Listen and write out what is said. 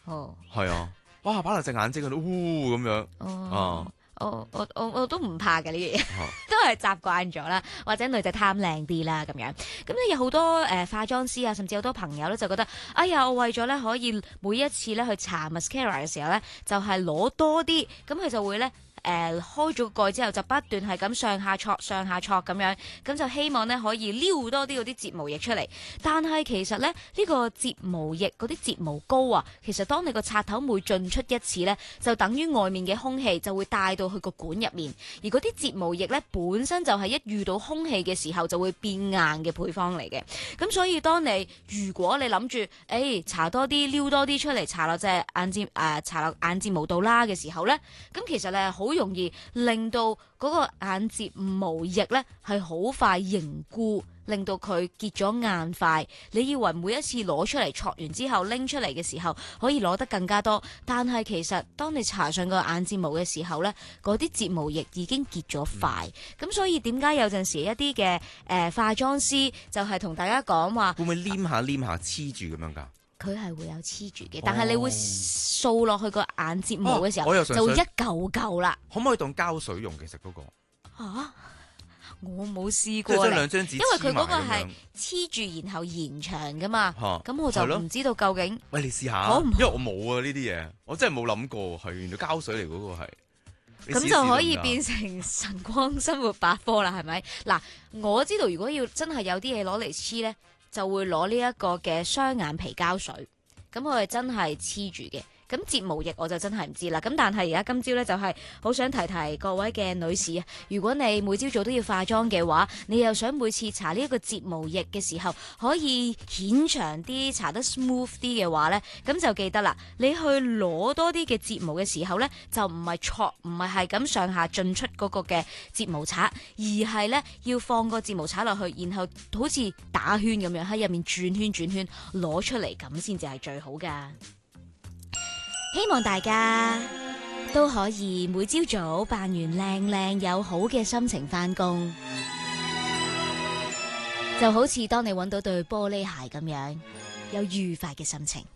哦， 係啊，哇，擺落隻眼睛嗰度，咁樣哦。我都唔怕嘅呢啲嘢， 啊都係習慣咗啦，或者女仔貪靚啲啦咁樣。咁咧有好多化妝師啊，甚至好多朋友咧就覺得，哎呀，我為咗咧可以每一次咧去搽 mascara 嘅時候咧，就係攞多啲，咁佢就會咧。開咗個蓋之後就不斷係咁上下戳咁樣，咁就希望咧可以撩多啲嗰啲睫毛液出嚟。但係其實咧呢個睫毛液嗰啲睫毛膏啊，其實當你個刷頭每進出一次咧，就等於外面嘅空氣就會帶到去個管入面，而嗰啲睫毛液咧本身就係一遇到空氣嘅時候就會變硬嘅配方嚟嘅。咁所以如果你諗住搽多啲撩多啲出嚟搽落隻搽落眼睫毛度啦嘅時候咧，咁其實咧好容易令到嗰個眼睫毛液咧係好快凝固，令到佢結咗硬塊。你以為每一次攞出嚟搓完之後拎出嚟嘅時候可以攞得更加多，但係其實當你搽上個眼睫毛嘅時候咧，嗰啲睫毛液已經結咗塊。咁所以點解有陣時一啲嘅化妝師就係同大家講話， 會唔會黏下黐住咁樣㗎？ 佢係會有黐住嘅，但係你會掃落去個眼睫毛嘅時候，就會一嚿嚿啦。 可唔可以當膠水用？其實嗰個我冇試過， 即係將兩張紙， 因為佢嗰個係黐住然後延長噶嘛。咁我就唔知道究竟。 喂，你試下，因為我冇啊呢啲嘢，我真係冇諗過係原來膠水嚟嗰個係。 咁就可以變成晨光生活百科啦，係咪？嗱，我知道如果要真係有啲嘢攞嚟黐咧，就會攞呢一個嘅雙眼皮膠水，咁佢係真係黐住嘅。咁睫毛液我就真係唔知啦。咁但係而家今朝咧就係好想提提各位嘅女士啊，如果你每朝早都要化妝嘅話，你又想每次搽呢一個睫毛液嘅時候可以顯長啲，搽得 smooth 啲嘅話咧，咁就記得啦，你去攞多啲嘅睫毛嘅時候咧，就唔係搓，唔係咁上下進出嗰個嘅睫毛刷，而係咧要放個睫毛刷落去，然後好似打圈咁樣喺入面轉圈攞出嚟，咁先至係最好噶。希望大家都可以每朝早扮完靚有好嘅心情返工，就好似當你揾到對玻璃鞋咁樣，有愉快嘅心情。